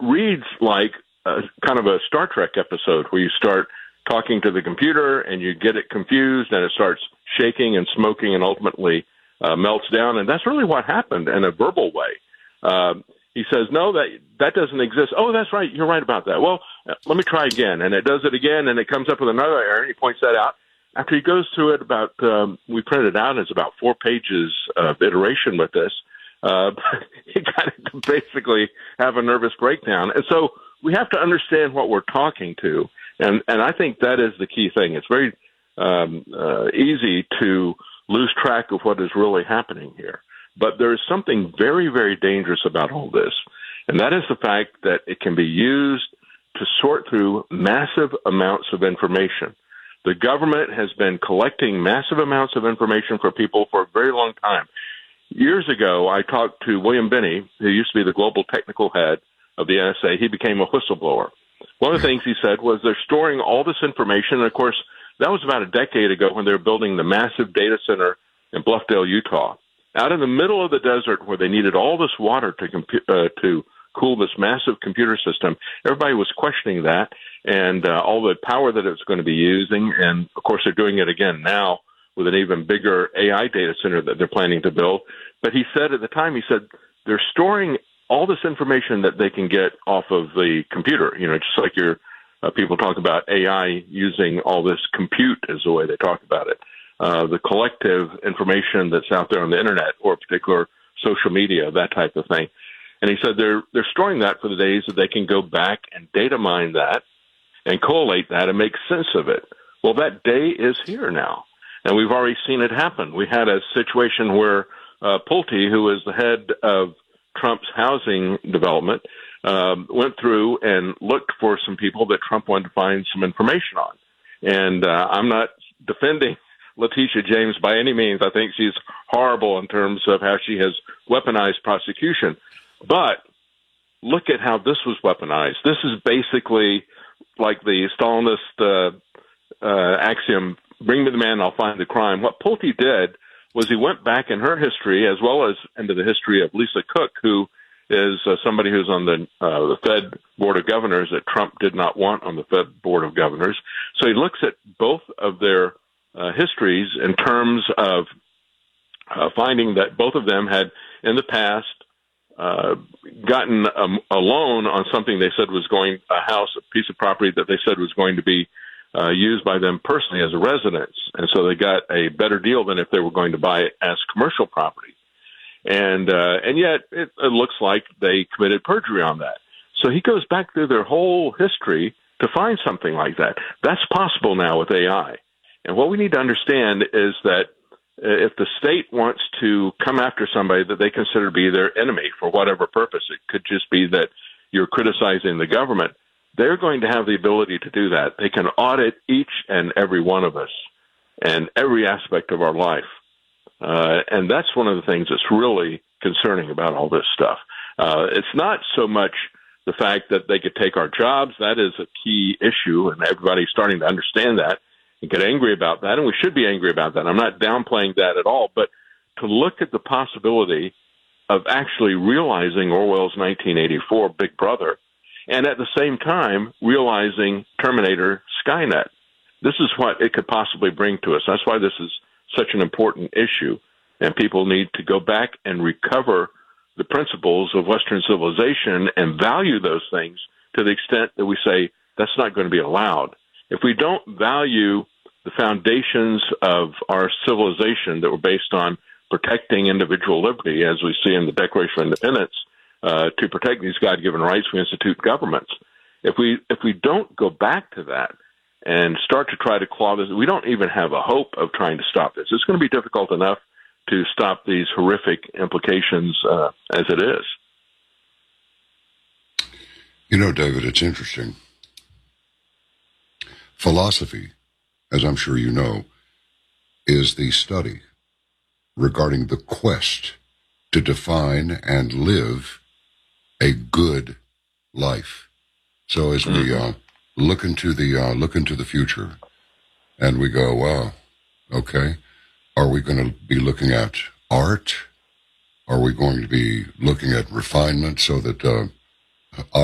reads like kind of a Star Trek episode where you start talking to the computer and you get it confused and it starts shaking and smoking and ultimately melts down. And that's really what happened in a verbal way. He says, no, that doesn't exist. Oh, that's right. You're right about that. Well, let me try again. And it does it again, and it comes up with another error. He points that out. After he goes through it about, we printed out, it's about 4 pages of iteration with this. He kind of basically have a nervous breakdown. And so we have to understand what we're talking to. And I think that is the key thing. It's very easy to lose track of what is really happening here. But there is something very, very dangerous about all this, and that is the fact that it can be used to sort through massive amounts of information. The government has been collecting massive amounts of information for people for a very long time. Years ago, I talked to William Binney, who used to be the global technical head of the NSA. He became a whistleblower. One of the things he said was they're storing all this information, and of course, that was about a decade ago when they were building the massive data center in Bluffdale, Utah. Out in the middle of the desert where they needed all this water to cool this massive computer system, everybody was questioning that and all the power that it was going to be using. And, of course, they're doing it again now with an even bigger AI data center that they're planning to build. But he said at the time, they're storing all this information that they can get off of the computer, just like people talk about AI using all this compute is the way they talk about it. The collective information that's out there on the internet or particular social media, that type of thing. And he said they're storing that for the days that they can go back and data mine that and collate that and make sense of it. Well, that day is here now, and we've already seen it happen. We had a situation where Pulte, who is the head of Trump's housing development, went through and looked for some people that Trump wanted to find some information on. And I'm not defending Letitia James by any means. I think she's horrible in terms of how she has weaponized prosecution. But look at how this was weaponized. This is basically like the Stalinist axiom, bring me the man, I'll find the crime. What Pulte did was he went back in her history as well as into the history of Lisa Cook, who is somebody who's on the Fed Board of Governors that Trump did not want on the Fed Board of Governors. So he looks at both of their histories in terms of finding that both of them had in the past gotten a loan on something they said was a house, a piece of property that they said was going to be used by them personally as a residence. And so they got a better deal than if they were going to buy it as commercial property. And yet it looks like they committed perjury on that. So he goes back through their whole history to find something like that. That's possible now with AI. And what we need to understand is that if the state wants to come after somebody that they consider to be their enemy for whatever purpose, it could just be that you're criticizing the government, they're going to have the ability to do that. They can audit each and every one of us and every aspect of our life. And that's one of the things that's really concerning about all this stuff. It's not so much the fact that they could take our jobs. That is a key issue, and everybody's starting to understand that and get angry about that, and we should be angry about that. I'm not downplaying that at all, but to look at the possibility of actually realizing Orwell's 1984 Big Brother, and at the same time realizing Terminator Skynet. This is what it could possibly bring to us. That's why this is such an important issue, and people need to go back and recover the principles of Western civilization and value those things to the extent that we say that's not going to be allowed. If we don't value the foundations of our civilization that were based on protecting individual liberty, as we see in the Declaration of Independence, to protect these God-given rights, we institute governments. If we don't go back to that and start to try to claw this, we don't even have a hope of trying to stop this. It's going to be difficult enough to stop these horrific implications as it is. David, it's interesting. Philosophy, as I'm sure you know, is the study regarding the quest to define and live a good life. So as we look into the future, and we go, wow, okay, are we going to be looking at art? Are we going to be looking at refinement so that, a la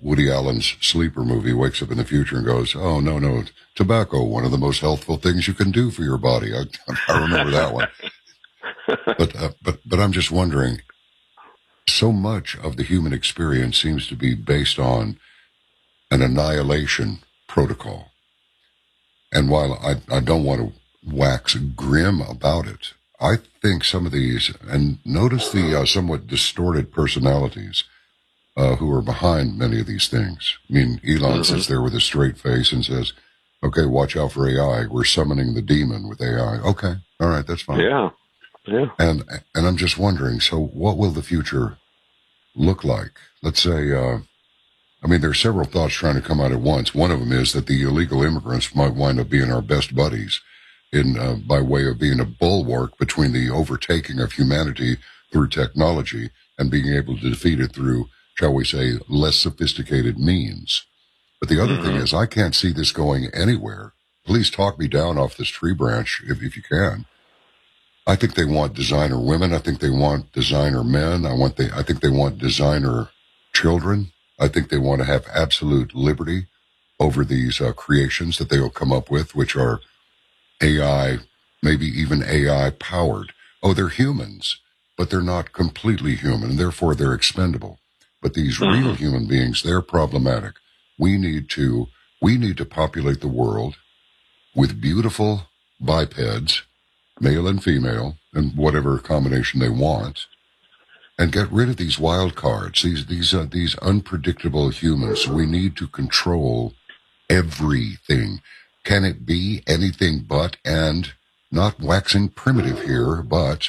Woody Allen's Sleeper movie, wakes up in the future and goes, oh, no, tobacco, one of the most healthful things you can do for your body. I remember that one. But I'm just wondering, so much of the human experience seems to be based on an annihilation protocol. And while I don't want to wax grim about it, I think some of these, and notice the somewhat distorted personalities who are behind many of these things. I mean, Elon sits there with a straight face and says, okay, watch out for AI. We're summoning the demon with AI. Okay, all right, that's fine. Yeah. And I'm just wondering, so what will the future look like? Let's say, there are several thoughts trying to come out at once. One of them is that the illegal immigrants might wind up being our best buddies by way of being a bulwark between the overtaking of humanity through technology and being able to defeat it through, shall we say, less sophisticated means. But the other thing is, I can't see this going anywhere. Please talk me down off this tree branch if you can. I think they want designer women. I think they want designer men. I think they want designer children. I think they want to have absolute liberty over these creations that they will come up with, which are AI, maybe even AI powered. Oh, they're humans, but they're not completely human, and therefore they're expendable. But these real human beings, they're problematic. We need to populate the world with beautiful bipeds, male and female, and whatever combination they want, and get rid of these wild cards, these unpredictable humans. We need to control everything. Can it be anything but, and not waxing primitive here, but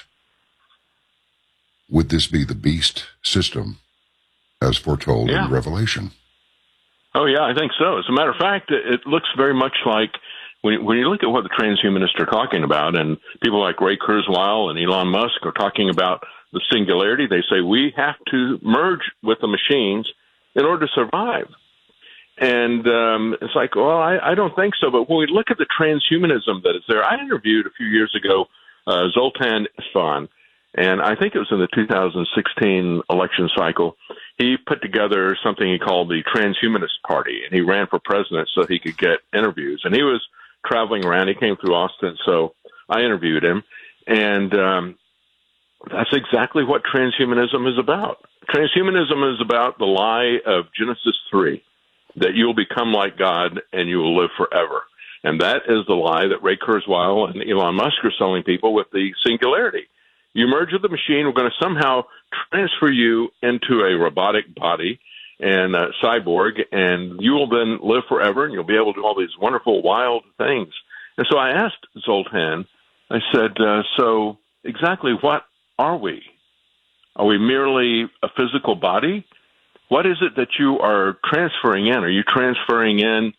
would this be the beast system as foretold in Revelation? Oh, yeah, I think so. As a matter of fact, it looks very much like when you look at what the transhumanists are talking about, and people like Ray Kurzweil and Elon Musk are talking about the singularity, they say we have to merge with the machines in order to survive. And it's like, well, I don't think so. But when we look at the transhumanism that is there, I interviewed a few years ago Zoltan Isvan, and I think it was in the 2016 election cycle. He put together something he called the Transhumanist Party, and he ran for president so he could get interviews. And he was traveling around. He came through Austin, so I interviewed him. And that's exactly what transhumanism is about. Transhumanism is about the lie of Genesis 3, that you'll become like God and you will live forever. And that is the lie that Ray Kurzweil and Elon Musk are selling people with the singularity. You merge with the machine, we're going to somehow transfer you into a robotic body and a cyborg, and you will then live forever, and you'll be able to do all these wonderful, wild things. And so I asked Zoltan, I said, so exactly what are we? Are we merely a physical body? What is it that you are transferring in? Are you transferring in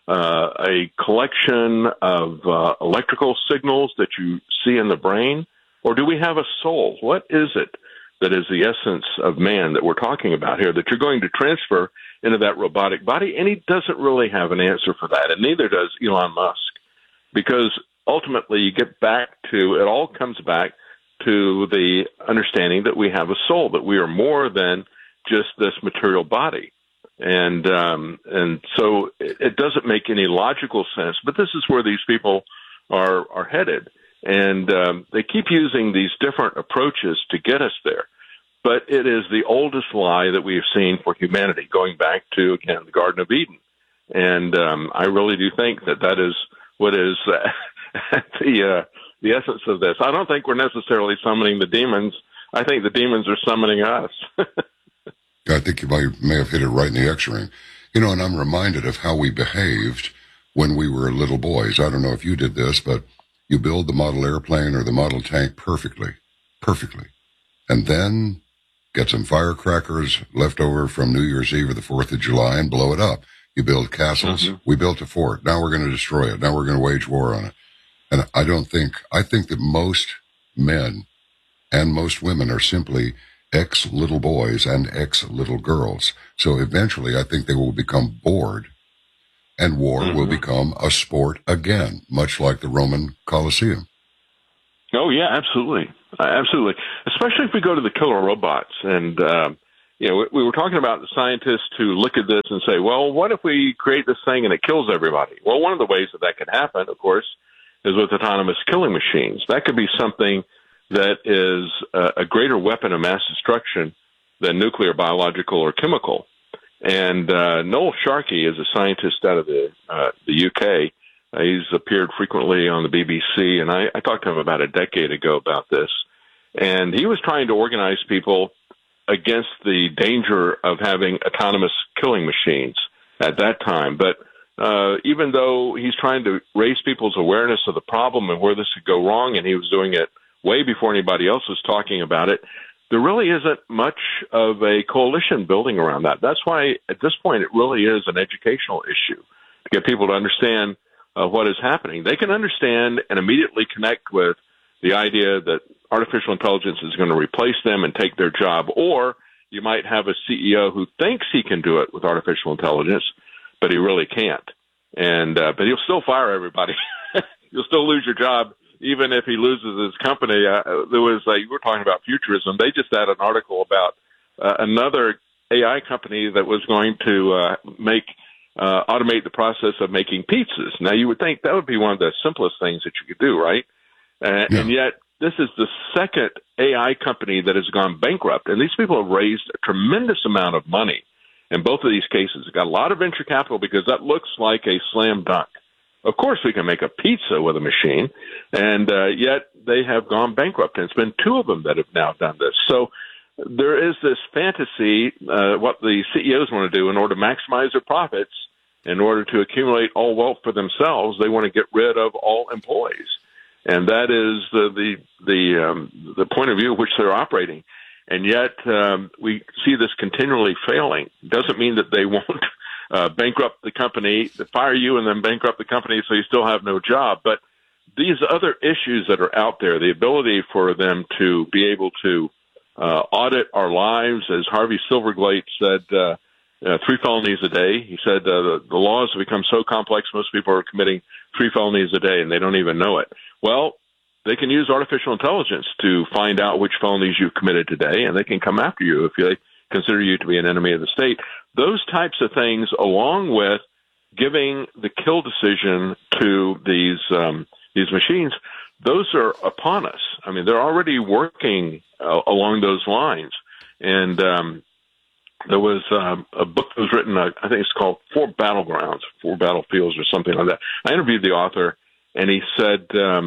a collection of electrical signals that you see in the brain? Or do we have a soul? What is it that is the essence of man that we're talking about here that you're going to transfer into that robotic body? And he doesn't really have an answer for that, and neither does Elon Musk, because ultimately you get back to, it all comes back to the understanding that we have a soul, that we are more than just this material body. And so it doesn't make any logical sense, but this is where these people are headed. And they keep using these different approaches to get us there. But it is the oldest lie that we have seen for humanity, going back to, again, the Garden of Eden. And I really do think that is what is the essence of this. I don't think we're necessarily summoning the demons. I think the demons are summoning us. I think you may have hit it right in the X-ring. And I'm reminded of how we behaved when we were little boys. I don't know if you did this, but you build the model airplane or the model tank perfectly. And then get some firecrackers left over from New Year's Eve or the 4th of July and blow it up. You build castles. Mm-hmm. We built a fort. Now we're going to destroy it. Now we're going to wage war on it. And I think that most men and most women are simply ex-little boys and ex-little girls. So eventually I think they will become bored, and war will become a sport again, much like the Roman Colosseum. Oh, yeah, absolutely. Absolutely. Especially if we go to the killer robots. And, we were talking about the scientists who look at this and say, well, what if we create this thing and it kills everybody? Well, one of the ways that could happen, of course, is with autonomous killing machines. That could be something that is a greater weapon of mass destruction than nuclear, biological, or chemical. And Noel Sharkey is a scientist out of the UK. He's appeared frequently on the BBC, and I talked to him about a decade ago about this. And he was trying to organize people against the danger of having autonomous killing machines at that time. But even though he's trying to raise people's awareness of the problem and where this could go wrong, and he was doing it way before anybody else was talking about it, there really isn't much of a coalition building around that. That's why, at this point, it really is an educational issue to get people to understand what is happening. They can understand and immediately connect with the idea that artificial intelligence is going to replace them and take their job, or you might have a CEO who thinks he can do it with artificial intelligence, but he really can't. And but he'll still fire everybody. You'll still lose your job, even if he loses his company. You were talking about futurism. They just had an article about another AI company that was going to automate the process of making pizzas. Now, you would think that would be one of the simplest things that you could do, right? And yet, this is the second AI company that has gone bankrupt. And these people have raised a tremendous amount of money in both of these cases. Got a lot of venture capital because that looks like a slam dunk. Of course, we can make a pizza with a machine, and yet they have gone bankrupt. And it's been two of them that have now done this. So there is this fantasy, what the CEOs want to do in order to maximize their profits, in order to accumulate all wealth for themselves. They want to get rid of all employees. And that is the point of view which they're operating. And yet we see this continually failing. Doesn't mean that they won't bankrupt the company, fire you and then bankrupt the company so you still have no job. But these other issues that are out there, the ability for them to be able to audit our lives, as Harvey Silverglate said, 3 felonies a day. He said the laws have become so complex, most people are committing 3 felonies a day, and they don't even know it. Well, they can use artificial intelligence to find out which felonies you've committed today, and they can come after you if they consider you to be an enemy of the state. Those types of things, along with giving the kill decision to these machines, those are upon us. I mean, they're already working along those lines. And there was a book that was written, I think it's called Four Battlegrounds, Four Battlefields or something like that. I interviewed the author, and he said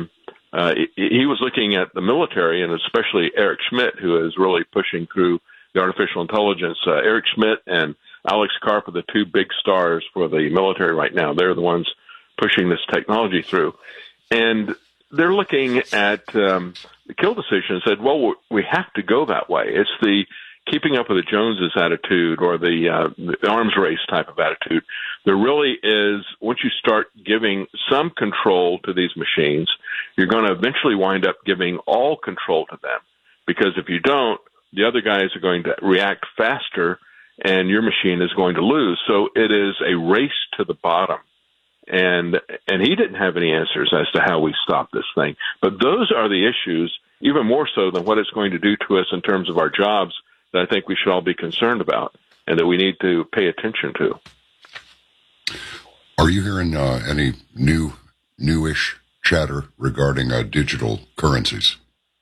he was looking at the military, and especially Eric Schmidt, who is really pushing through the artificial intelligence. Eric Schmidt and Alex Karp are the two big stars for the military right now. They're the ones pushing this technology through. And they're looking at the kill decision and said, well, we have to go that way. It's the keeping up with the Joneses attitude or the arms race type of attitude. There really is, once you start giving some control to these machines, you're going to eventually wind up giving all control to them. Because if you don't, the other guys are going to react faster and your machine is going to lose. So it is a race to the bottom. And he didn't have any answers as to how we stop this thing. But those are the issues, even more so than what it's going to do to us in terms of our jobs, that I think we should all be concerned about and that we need to pay attention to. Are you hearing any newish chatter regarding digital currencies?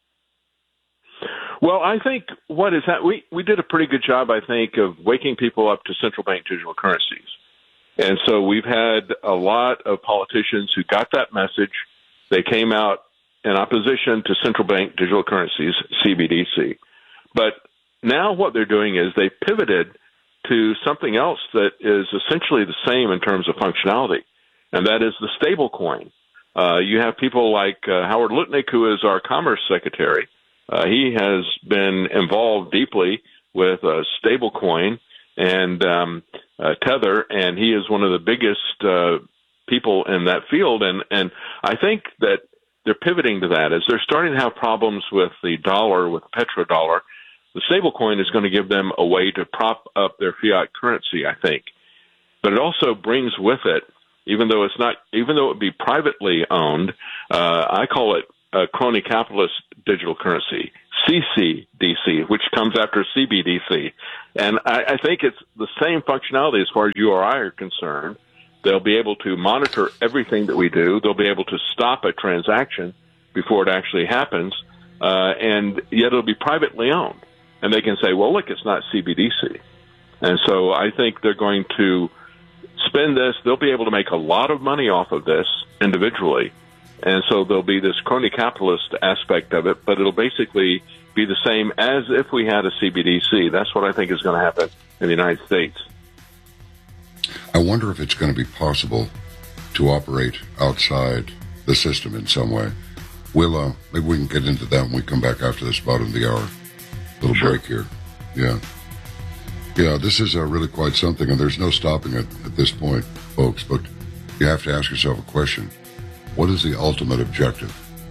Well, I think what is that? We did a pretty good job, I think, of waking people up to central bank digital currencies. And so we've had a lot of politicians who got that message. They came out in opposition to central bank digital currencies, CBDC. But now what they're doing is they pivoted to something else that is essentially the same in terms of functionality, and that is the stable coin. You have people like Howard Lutnick, who is our Commerce Secretary. He has been involved deeply with stable coin and Tether, and he is one of the biggest people in that field. And I think that they're pivoting to that. As they're starting to have problems with the dollar, with the petrodollar, the stablecoin is going to give them a way to prop up their fiat currency, I think. But it also brings with it, even though it would be privately owned, I call it a crony capitalist digital currency, CCDC, which comes after CBDC. And I think it's the same functionality as far as you or I are concerned. They'll be able to monitor everything that we do. They'll be able to stop a transaction before it actually happens, and yet it'll be privately owned. And they can say, well, look, it's not CBDC. And so I think they're going to spend this. They'll be able to make a lot of money off of this individually. And so there'll be this crony capitalist aspect of it, but it'll basically be the same as if we had a CBDC. That's what I think is going to happen in the United States. I wonder if it's going to be possible to operate outside the system in some way. We'll maybe we can get into that when we come back after this bottom of the hour. Little Sure. break here. Yeah. Yeah, this is really quite something, and there's no stopping it at this point, folks. But you have to ask yourself a question. What is the ultimate objective?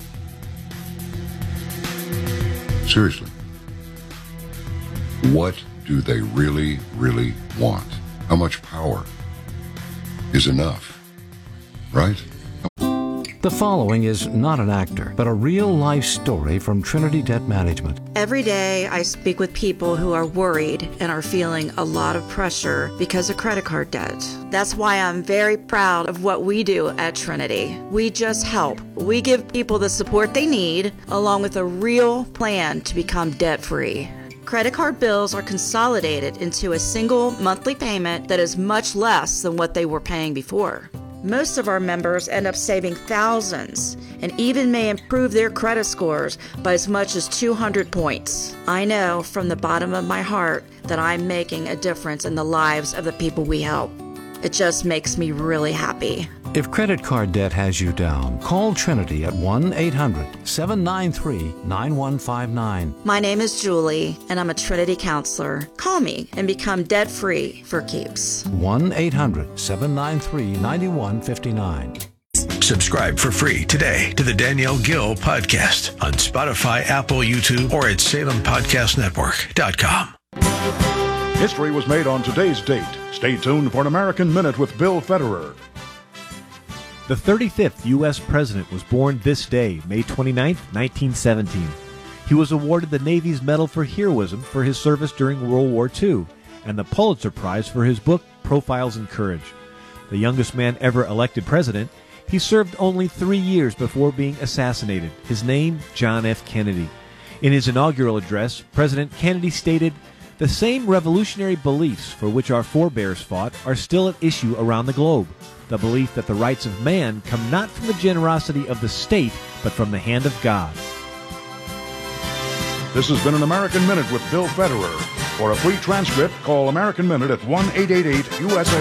Seriously. What do they really, really want? How much power is enough? Right? The following is not an actor, but a real-life story from Trinity Debt Management. Every day I speak with people who are worried and are feeling a lot of pressure because of credit card debt. That's why I'm very proud of what we do at Trinity. We just help. We give people the support they need, along with a real plan to become debt-free. Credit card bills are consolidated into a single monthly payment that is much less than what they were paying before. Most of our members end up saving thousands and even may improve their credit scores by as much as 200 points. I know from the bottom of my heart that I'm making a difference in the lives of the people we help. It just makes me really happy. If credit card debt has you down, call Trinity at 1-800-793-9159. My name is Julie, and I'm a Trinity counselor. Call me and become debt-free for keeps. 1-800-793-9159. Subscribe for free today to the Danielle Gill Podcast on Spotify, Apple, YouTube, or at SalemPodcastNetwork.com. History was made on today's date. Stay tuned for an American Minute with Bill Federer. The 35th U.S. President was born this day, May 29, 1917. He was awarded the Navy's Medal for Heroism for his service during World War II and the Pulitzer Prize for his book, Profiles in Courage. The youngest man ever elected president, he served only 3 years before being assassinated. His name, John F. Kennedy. In his inaugural address, President Kennedy stated, "The same revolutionary beliefs for which our forebears fought are still at issue around the globe. The belief that the rights of man come not from the generosity of the state, but from the hand of God." This has been an American Minute with Bill Federer. For a free transcript, call American Minute at 1-888-USA.